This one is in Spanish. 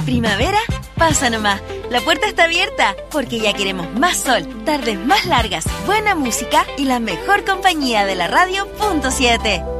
¿Primavera? Pasa nomás, la puerta está abierta porque ya queremos más sol, tardes más largas, buena música y la mejor compañía de la radio. Punto 7.